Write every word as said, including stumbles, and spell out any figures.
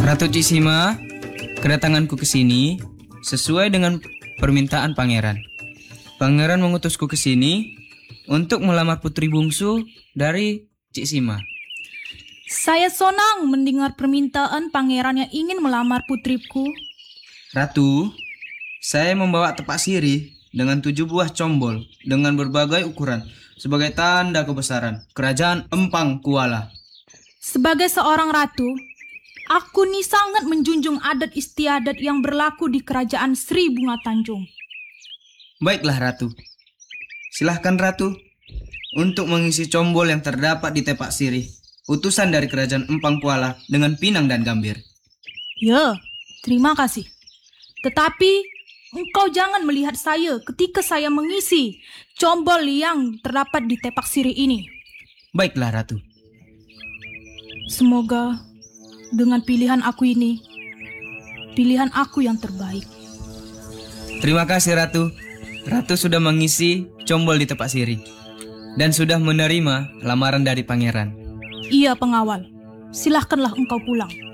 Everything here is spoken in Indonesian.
Ratu Cisima, kedatanganku ke sini sesuai dengan permintaan pangeran. Pangeran mengutusku ke sini untuk melamar putri bungsu dari Cisima. Saya senang mendengar permintaan pangeran yang ingin melamar putriku. Ratu, saya membawa tepak sirih dengan tujuh buah combol dengan berbagai ukuran sebagai tanda kebesaran kerajaan Empang Kuala. Sebagai seorang ratu, aku ni sangat menjunjung adat istiadat yang berlaku di kerajaan Sri Bunga Tanjung. Baiklah Ratu, silahkan Ratu untuk mengisi combol yang terdapat di tepak sirih utusan dari kerajaan Empang Kuala dengan pinang dan gambir. Ya, terima kasih. Tetapi engkau jangan melihat saya ketika saya mengisi combol yang terdapat di tepak sirih ini. Baiklah Ratu. Semoga dengan pilihan aku ini, pilihan aku yang terbaik. Terima kasih Ratu. Ratu sudah mengisi combol di tepak sirih dan sudah menerima lamaran dari pangeran. Iya pengawal, silahkanlah engkau pulang.